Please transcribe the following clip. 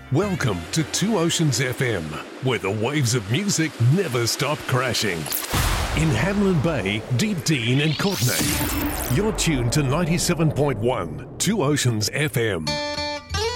Welcome to Two Oceans FM, where the waves of music never stop crashing. In Hamlin Bay, Deep Dean and Courtenay, you're tuned to 97.1 Two Oceans FM.